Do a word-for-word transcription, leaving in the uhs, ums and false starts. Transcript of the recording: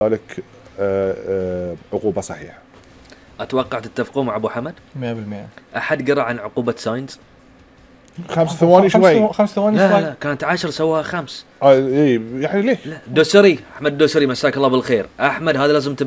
ذلك عقوبة صحيحة. أتوقع تتفقون مع أبو حمد مية بالمية. أحد قرأ عن عقوبة ساينز؟ خمس ثواني شوي. خمس ثواني لا شوي. لا كانت عشر سواها خمس. آه إيه يعني ليش؟ لا دوسري أحمد دوسري مساك الله بالخير. أحمد هذا لازم